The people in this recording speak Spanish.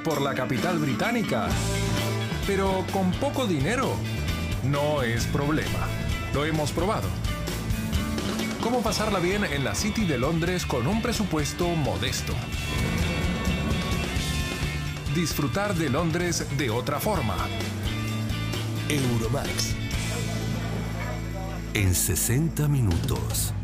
por la capital británica, pero con poco dinero. No es problema. Lo hemos probado. ¿Cómo pasarla bien en la City de Londres con un presupuesto modesto? Disfrutar de Londres de otra forma. Euromax. En 60 minutos.